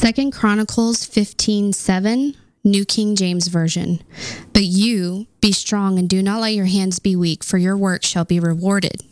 2 Chronicles 15:7, New King James Version. But you, be strong and do not let your hands be weak, for your work shall be rewarded.